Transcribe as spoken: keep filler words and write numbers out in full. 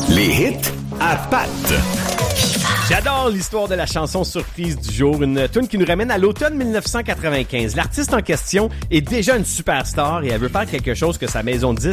Les hits à Pat. J'adore l'histoire de la chanson surprise du jour, une tune qui nous ramène à l'automne dix-neuf cent quatre-vingt-quinze. L'artiste en question est déjà une superstar et elle veut faire quelque chose que sa maison de disques